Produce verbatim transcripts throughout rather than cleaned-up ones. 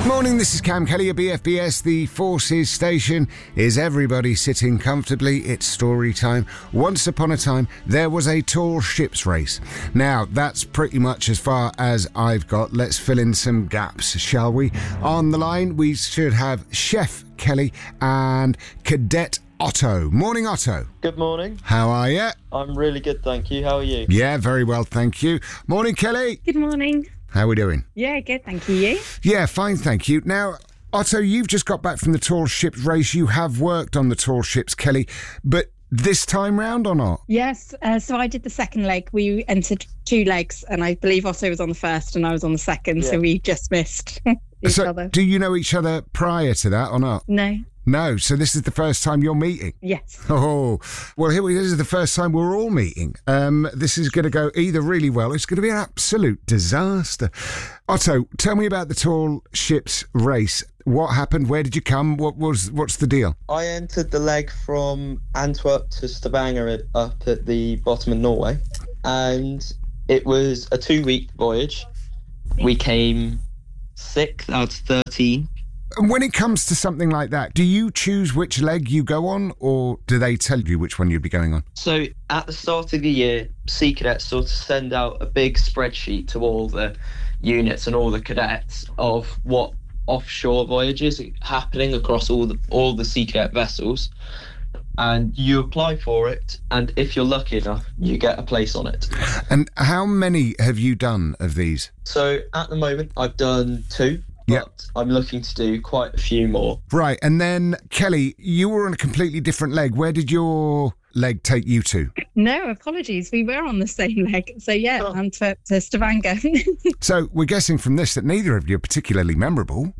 Morning, this is Cam Kelly at B F B S. The Forces station. Is everybody sitting comfortably? It's story time. Once upon a time, there was a tall ships race. Now, that's pretty much as far as I've got. Let's fill in some gaps, shall we? On the line, we should have Chef Kelly and Cadet Otto. Morning, Otto. Good morning. How are you? I'm really good, thank you. How are you? Yeah, very well, thank you. Morning, Kelly. Good morning. How are we doing? Yeah, good, thank you. You? Yeah, fine, thank you. Now, Otto, you've just got back from the tall ships race. You have worked on the tall ships, Kelly, but this time round or not? Yes, uh, so I did the second leg. We entered two legs, and I believe Otto was on the first and I was on the second, yeah. So we just missed each so other. Do you know each other prior to that or not? No. No, so this is the first time you're meeting? Yes. Oh, well, here we this is the first time we're all meeting. Um, this is going to go either really well, or it's going to be an absolute disaster. Otto, tell me about the tall ships race. What happened? Where did you come? What was? What's the deal? I entered the leg from Antwerp to Stavanger up at the bottom of Norway, and it was a two-week voyage. We came sixth out of thirteen. And when it comes to something like that, do you choose which leg you go on, or do they tell you which one you'd be going on? So at the start of the year, Sea Cadets sort of send out a big spreadsheet to all the units and all the cadets of what offshore voyages are happening across all the all the Sea Cadet vessels. And you apply for it, and if you're lucky enough, you get a place on it. And how many have you done of these? So at the moment, I've done two. But yep. I'm looking to do quite a few more. Right, and then, Kelly, you were on a completely different leg. Where did your leg take you to? No, apologies. We were on the same leg. So, yeah, oh. Antwerp to Stavanger. So, we're guessing from this that neither of you are particularly memorable.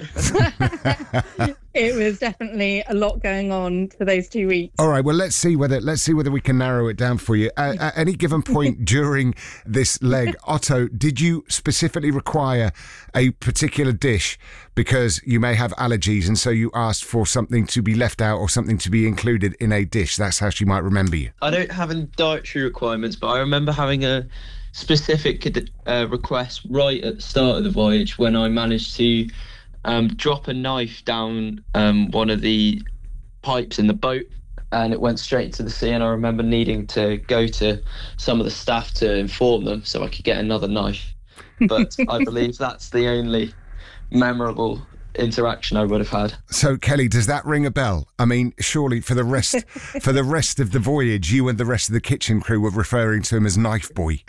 It was definitely a lot going on for those two weeks. All right, well, let's see whether let's see whether we can narrow it down for you. Uh, at any given point during this leg, Otto, did you specifically require a particular dish because you may have allergies, and so you asked for something to be left out or something to be included in a dish? That's how she might remember you. I don't have any dietary requirements, but I remember having a specific uh, request right at the start of the voyage when I managed to um, drop a knife down um, one of the pipes in the boat, and it went straight into the sea. And I remember needing to go to some of the staff to inform them so I could get another knife. But I believe that's the only memorable interaction I would have had. So, Kelly, does that ring a bell? I mean, surely for the rest for the rest of the voyage, you and the rest of the kitchen crew were referring to him as Knife Boy.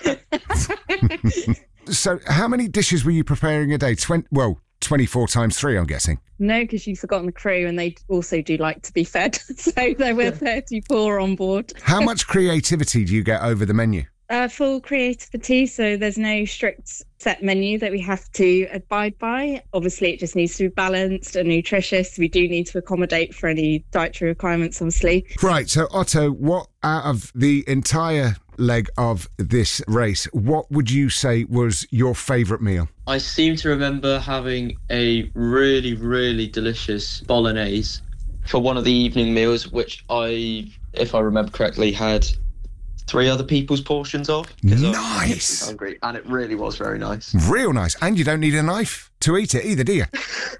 So, how many dishes were you preparing a day? Twenty, well, twenty-four times three, I'm guessing. No, because you've forgotten the crew, and they also do like to be fed. So there were thirty-four on board. How much creativity do you get over the menu? Uh, full creativity, so there's no strict set menu that we have to abide by. Obviously, it just needs to be balanced and nutritious. We do need to accommodate for any dietary requirements, obviously. Right, so Otto, what out of the entire leg of this race, what would you say was your favourite meal? I seem to remember having a really, really delicious bolognese for one of the evening meals, which I, if I remember correctly, had three other people's portions of. Nice. Hungry, and it really was very nice. Real nice. And you don't need a knife to eat it either, do you?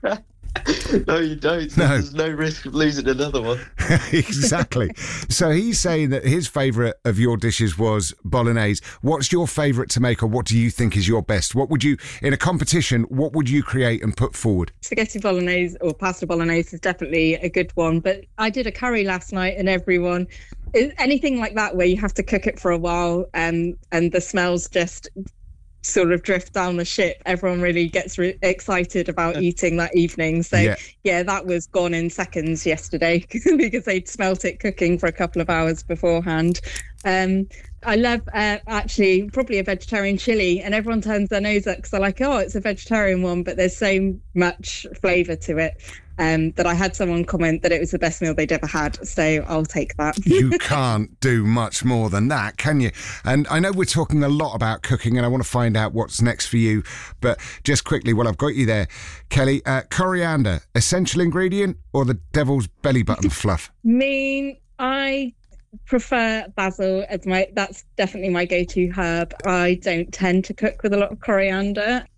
No, you don't. No. There's no risk of losing another one. Exactly. So he's saying that his favourite of your dishes was bolognese. What's your favourite to make, or what do you think is your best? What would you, in a competition, what would you create and put forward? Spaghetti bolognese or pasta bolognese is definitely a good one. But I did a curry last night, and everyone... anything like that where you have to cook it for a while and and the smells just sort of drift down the ship, everyone really gets re- excited about eating that evening. So yeah. yeah, that was gone in seconds yesterday because they'd smelt it cooking for a couple of hours beforehand. Um, I love uh, actually probably a vegetarian chili, and everyone turns their nose up because they're like, oh, it's a vegetarian one, but there's so much flavour to it. Um, that I had someone comment that it was the best meal they'd ever had, so I'll take that. You can't do much more than that, can you? And I know we're talking a lot about cooking, and I want to find out what's next for you, but just quickly, while I've got you there, Kelly, uh, coriander, essential ingredient or the devil's belly button fluff? mean, I prefer basil as my, that's definitely my go-to herb. I don't tend to cook with a lot of coriander.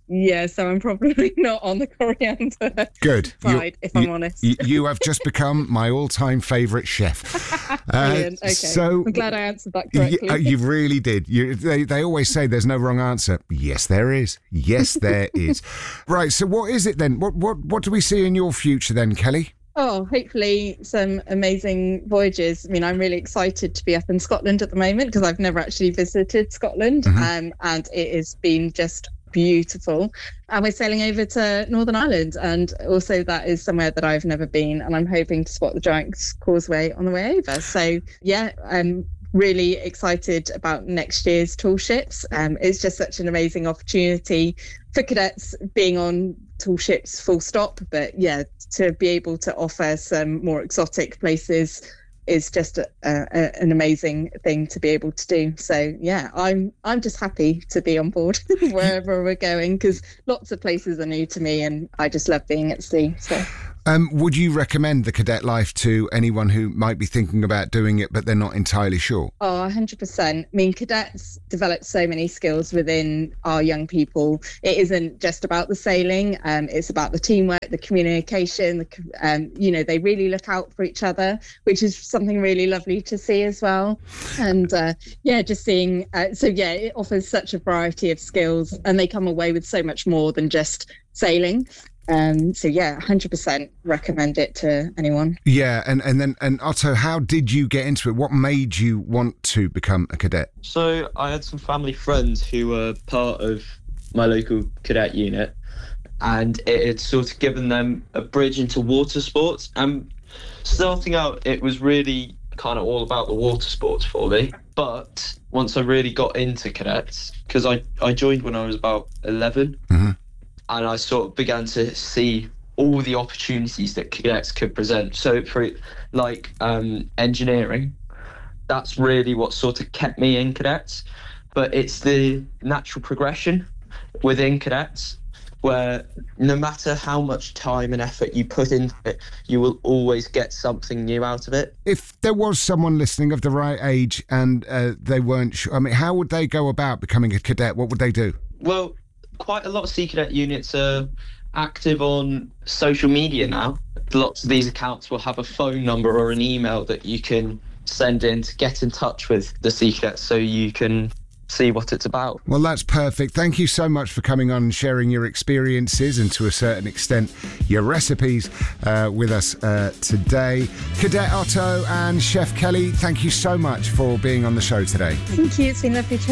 Yeah, so I'm probably not on the coriander Good. side, if you, I'm honest. You, you have just become my all-time favourite chef. Brilliant. Uh, okay. so, I'm glad I answered that correctly. You, you really did. You, they, they always say there's no wrong answer. Yes, there is. Yes, there is. Right, so what is it then? What, what, what do we see in your future then, Kelly? Oh, hopefully some amazing voyages. I mean, I'm really excited to be up in Scotland at the moment because I've never actually visited Scotland, Mm-hmm. um, and it has been just beautiful. And we're sailing over to Northern Ireland, and also that is somewhere that I've never been, and I'm hoping to spot the Giant's Causeway on the way over. So yeah, I'm really excited about next year's tall ships. Um, it's just such an amazing opportunity for cadets being on tall ships full stop, but yeah, to be able to offer some more exotic places is just a, a, an amazing thing to be able to do. So yeah, I'm I'm just happy to be on board wherever we're going, because lots of places are new to me and I just love being at sea. So Um, would you recommend the cadet life to anyone who might be thinking about doing it but they're not entirely sure? Oh, one hundred percent. I mean, cadets develop so many skills within our young people. It isn't just about the sailing. Um, it's about the teamwork, the communication. The, um, you know, they really look out for each other, which is something really lovely to see as well. And uh, yeah, just seeing. Uh, so yeah, it offers such a variety of skills, and they come away with so much more than just sailing. Um, so yeah, one hundred percent recommend it to anyone. Yeah, and, and then, and Otto, how did you get into it? What made you want to become a cadet? So I had some family friends who were part of my local cadet unit, and it had sort of given them a bridge into water sports. And starting out, it was really kind of all about the water sports for me. But once I really got into cadets, because I, I joined when I was about eleven, Mm-hmm. and I sort of began to see all the opportunities that cadets could present. So for like um, engineering, that's really what sort of kept me in cadets. But it's the natural progression within cadets where no matter how much time and effort you put into it, you will always get something new out of it. If there was someone listening of the right age and uh, they weren't sure, I mean, how would they go about becoming a cadet? What would they do? Well, quite a lot of Sea Cadet units are active on social media now. Lots of these accounts will have a phone number or an email that you can send in to get in touch with the Sea Cadets so you can see what it's about. Well, that's perfect. Thank you so much for coming on and sharing your experiences and to a certain extent your recipes uh, with us uh, today. Cadet Otto and Chef Kelly, thank you so much for being on the show today. Thank you. It's been lovely to